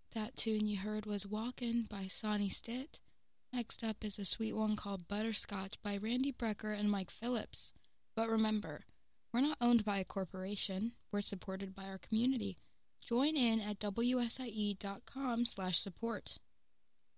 That tune you heard was Walkin' by Sonny Stitt. Next up is a sweet one called Butterscotch by Randy Brecker and Mike Phillips. But remember, we're not owned by a corporation. We're supported by our community. Join in at wsie.com/support.